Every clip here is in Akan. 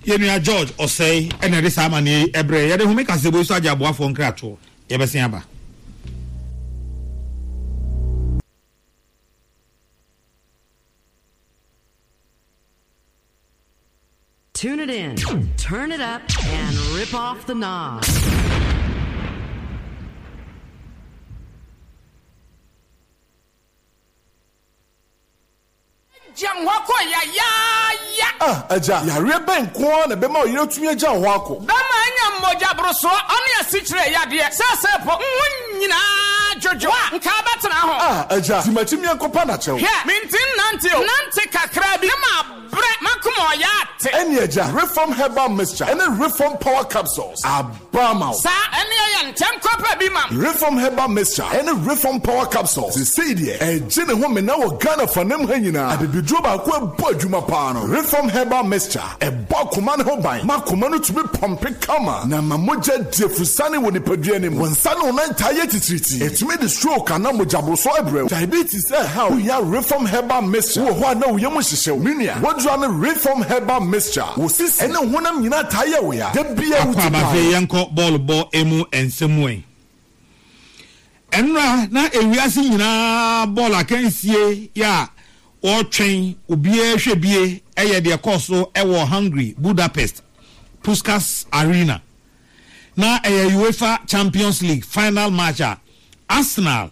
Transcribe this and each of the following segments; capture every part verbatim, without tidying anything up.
Yenu George Osei ene de sama ni ebre ye de home kasebo so agya boafo nkrato ye besen aba. Tune it in, turn it up, and rip off the knob. Ah, aja, ya rebe nko na be ma oyire tumi aja ho akọ. Ba ma anya moja broso, onu ya sikyire ya de. Sese po, nyina jojo. Nka batena ho. Ah, aja, timachimi enkopa na chewo. He, mintin nante o. Nante kakra bi ma bre makomo ya ate. Eni aja, Reform Herbal Mixture, eni Reform Power Capsules. Abama. Sa eni ya ntem kopa bi ma. Reform Herbal Mixture, eni Reform Power Capsules. Se say there, e jene ho me na wo Ghana fanem ha nyina. Abibidro ba ko ebo adwuma pa no. Reform Herbal Mixture, e bo koma ne ho ban. Ma koma no tumi pompe kama. Na mamoja defusane wo nipadua ne mu. Wonsane wo nan taye titiriti. E tumi de stroke ana moja broso ebre. Diabetes eh how ya Reform Herbal Mixture. Wo ho na wo yemu hyehye. Minia, wodra ne Reform Herbal Mixture. Wo sisi ene honam nyina taye wo ya. Da bia wo ti ba fe yenko ball ball emu ensemu en. Enra na ewiase nyina ball akansie ya o twen obie hwebie eye de koso e wo Hungary Budapest Puskás Arena na eye UEFA Champions League final match Arsenal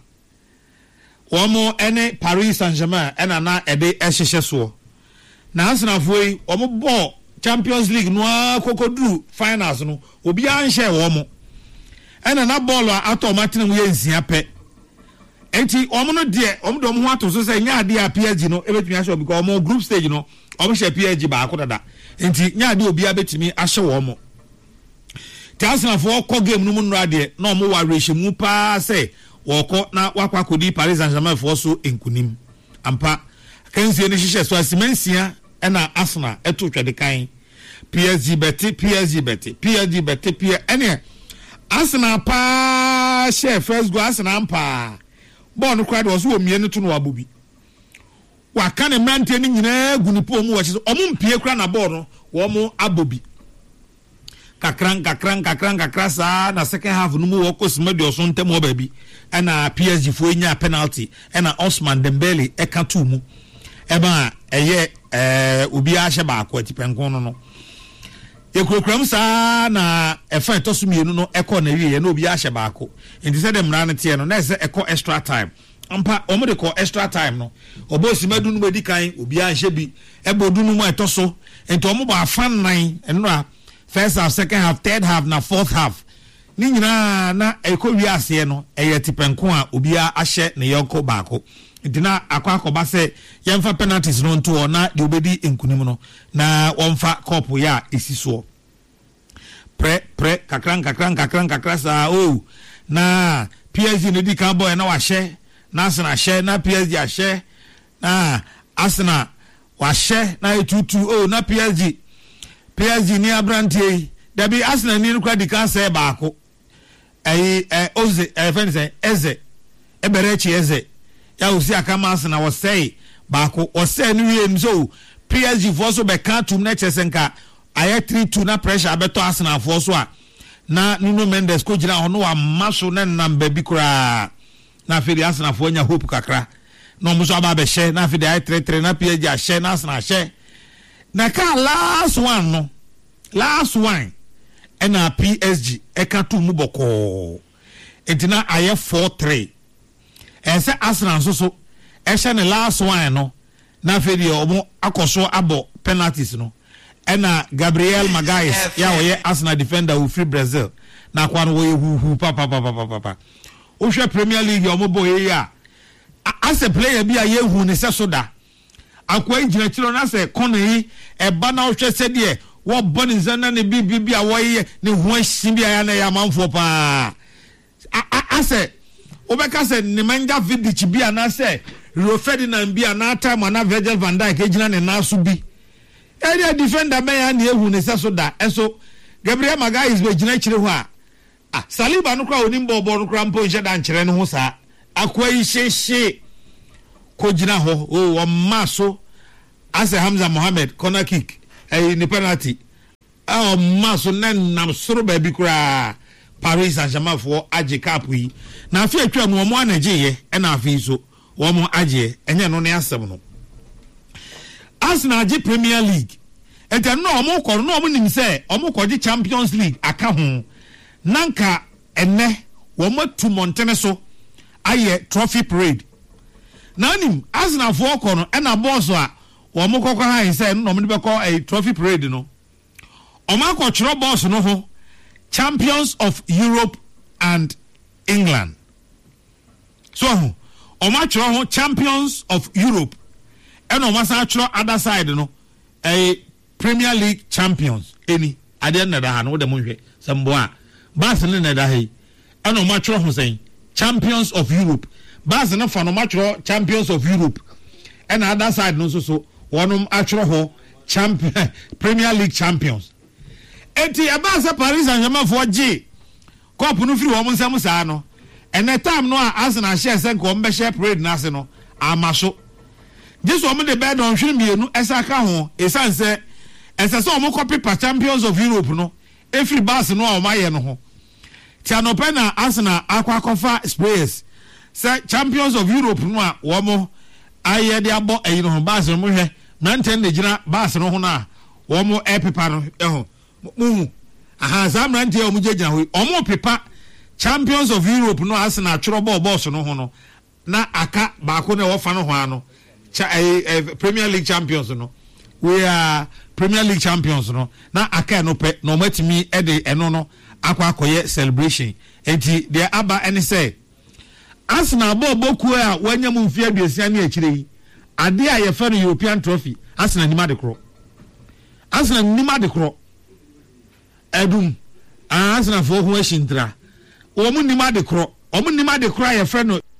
omo ene Paris Saint-Germain ena na ede ehyehyɛ so na Arsenal foi omo ball Champions League no akokoduru finals no obi anhye omo ena na ball ato matene mu ye nsia pɛ enti omo no de omo do mo ho ato so say nya ade a P S G no ebetumi ahye obi ko omo group stage no omo hye P S G ba ko dada enti nya ade obi abetumi ahye wo omo Arsenal for ko game no mu no ade na omo wa rehye mu pa say wo ko na wakwa kodi Paris Saint-Germain for so enkunim ampa kanzie ne hyehyɛ so asimansia ena Arsenal eto twede kan P S G beti P S G beti P S G beti P ene Arsenal pa share first go Arsenal pa ball no crowd was wo mie no to no abobi wa kan e mrante ni nyina gunipo mu wo hye so omo mpie kra na ball no wo mo abobi kakran kakran kakran kakrasa na second half no mu wo kosmedio so ntem wo baabi ena P S G fo nya penalty ena Osman Dembele e ka tu mu eba eye eh obi a hye ba akwa tipenkon no no yekrokram sa na efa to so mienu no ekọ na wiye na obi a hye ba akwa enti se dem ran tie no na se ekọ extra time ampa omo de ko extra time no obosi madu no bedi kan obi a hye bi ebodu no mu eto so enti omo ba fan nine eno a first half second half third half na fourth half ni nyina na ekọ wi ase no eye tipenkon a obi a hye ne yonko ba akwa dina akwa akoba se yemfa penalties no nto na de obedi enkunim no na wonfa cup ya esiso pre pre kakran kakran kakran kakrasa oh na P S G no di kan boy na wa hye na Arsenal hye na P S G hye na Arsenal wa hye na etutu oh na P S G P S G ni abrantie da bi Arsenal ni nkwa di kan se baako eh eh oze eh fense eze eberechi eze ya usi akama Arsenal was say baako o say ni wiem so P S G for so be kan tum na chesenka aye three two na pressure abeto Arsenal for so a na Nuno Mendes ko gina ho no wa maso na namba bi kura na fe di Arsenal for nya hope kakra no mo so aba be hye na fe di aye three three na P S G a hye na Arsenal hye na ka last one no last one e na P S G e ka tu mu boko etina aye four three and say Arsenal so so e ne last one no na fe di omo akoso abo penalties no and na Gabriel Magalhaes ya wo Arsenal defender who free Brazil na kwa no wo hu hu pa pa pa pa pa pa o hwe Premier League omo boy ya as a player bi a ye hu ne se so da akwa njina chiro na se kono yi e ba na o hwe se de wo boni nzana ne bi bi bi a wo ye ne hu ahyi bi ya na ya manfo pa ase obeka se ne manja Vidic bi ana se Rio Ferdinand bi ana time ana Virgil van Dijk ejina ne naso bi area defender me ya na ehu ne se so da eso Gabriel Magalhaes be jina kire ho a ah Saliba no kra oni mbo no kra mpo nche da nkire ne ho sa akwa yi hyehye ko jina ho o o maso ase Hamza Mohamed corner kick eh ni penalty oh maso nan nam soro ba bi kura Paris Saint-Germain for age cap yi na afi atwa mu mo anaje ye e na afi so wo mo age enye no ne asem no Arsenal age Premier League enta no omo kọ no omo nim se omo kọ Champions League aka ho nanka enne wo mo tu montene so aye trophy parade na nim Arsenal for kọ no e na boss a wo mo kokọ ha se no mo de be kọ a trophy parade no omo akọ chiro boss no ho Champions of Europe and England. So, Omachro ho Champions of Europe. And Omasachro other side no a Premier League champions. Any I didn't know that no the moon some boy. Barcelona da he. And Omachro ho saying Champions of Europe. Barcelona for Omachro Champions of Europe. And other side no so so one um achro ho champion Premier League champions. Eti abasa Paris Saint-Germain for G cup no free wo nsam saa no ene time no a Arsenal share sen ko mbe share parade na ase no amaso jesu o me de bed on hwere mienu esaka ho esanse esese o mo copy pa Champions of Europe no every bas no o maye no ho ti anope na Arsenal akwa kofa Spurs say Champions of Europe no a wo mo aye de abo eyi no ho bas no mo hwe nanten de gina bas no ho na wo mo epepa no eho mu aha zamrante o mujejina ho omo pepa Champions of Europe no Arsenal atworo ball boss no ho no na aka baako na wo fa no ho ano Premier League champions no we are Premier League champions no na aka no pe no matimi e de eno no akwa akoye celebration enti de aba ene say Arsenal ball boku a wanya mu mfia duasia na akire yi ade a ye fa no European trophy Arsenal nima de kro Arsenal nima de kro edum Arsenal for ho ashintra wo mu nima de kro o mu nima de kro a ye fa no